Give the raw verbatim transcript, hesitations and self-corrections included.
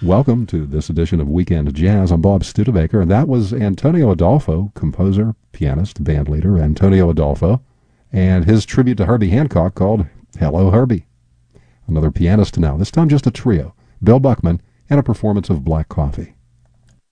Welcome to this edition of Weekend Jazz. I'm Bob Studebaker, and that was Antonio Adolfo, composer, pianist, bandleader Antonio Adolfo, and his tribute to Herbie Hancock called Hello, Herbie. Another pianist now, this time just a trio, Bill Buckman, and a performance of Black Coffee.